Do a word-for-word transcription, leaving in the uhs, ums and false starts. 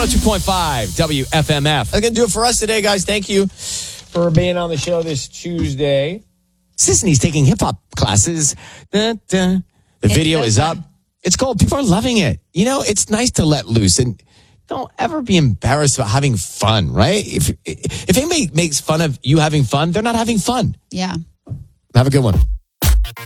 oh two point five W F M F. That's going to do it for us today, guys. Thank you for being on the show this Tuesday. Sisney's taking hip-hop classes. Da, da. The It's video so is fun. up. It's cool. People are loving it. You know, it's nice to let loose and don't ever be embarrassed about having fun, right? If if anybody makes fun of you having fun, they're not having fun. Yeah. Have a good one.